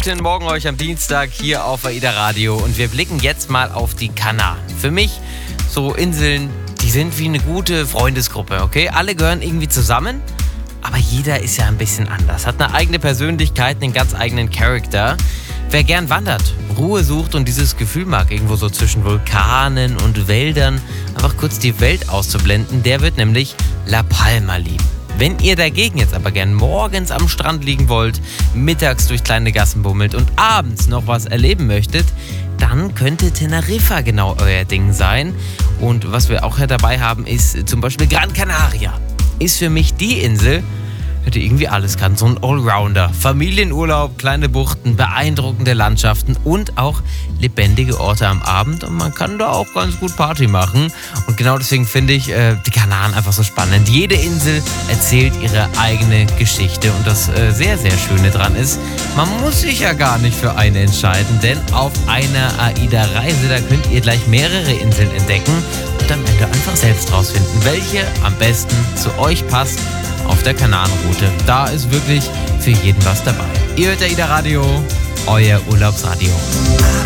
Guten Morgen euch am Dienstag hier auf AIDA Radio und wir blicken jetzt mal auf die Kanaren. Für mich so Inseln, die sind wie eine gute Freundesgruppe, okay? Alle gehören irgendwie zusammen, aber jeder ist ja ein bisschen anders, hat eine eigene Persönlichkeit, einen ganz eigenen Charakter. Wer gern wandert, Ruhe sucht und dieses Gefühl mag, irgendwo so zwischen Vulkanen und Wäldern einfach kurz die Welt auszublenden, der wird nämlich La Palma lieben. Wenn ihr dagegen jetzt aber gern morgens am Strand liegen wollt, mittags durch kleine Gassen bummelt und abends noch was erleben möchtet, dann könnte Teneriffa genau euer Ding sein. Und was wir auch hier dabei haben, ist zum Beispiel Gran Canaria. Ist für mich die Insel, die irgendwie alles kann. So ein Allrounder. Familienurlaub, kleine Buchten, beeindruckende Landschaften und auch lebendige Orte am Abend. Und man kann da auch ganz gut Party machen. Und genau deswegen finde ich die Kanaren einfach so spannend. Jede Insel erzählt ihre eigene Geschichte. Und das sehr, sehr Schöne dran ist, man muss sich ja gar nicht für eine entscheiden. Denn auf einer AIDA-Reise, da könnt ihr gleich mehrere Inseln entdecken und am Ende einfach selbst rausfinden, welche am besten zu euch passt auf der Kanarenroute. Da ist wirklich für jeden was dabei. Ihr hört AIDA Radio, euer Urlaubsradio.